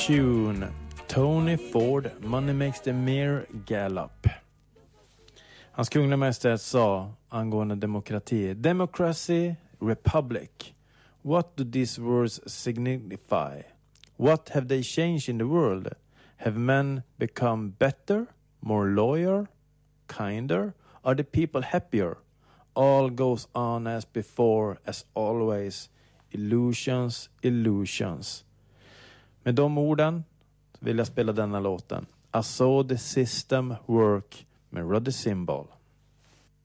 tune. Tony Ford, Money Makes the Mere Gallop. Hans kungliga majestät sa angående demokrati: Democracy, Republic. What do these words signify? What have they changed in the world? Have men become better, more loyal, kinder? Are the people happier? All goes on as before, as always. Illusions, illusions. Med de orden vill jag spela denna låten. I saw the system work med Ruddy Symbol.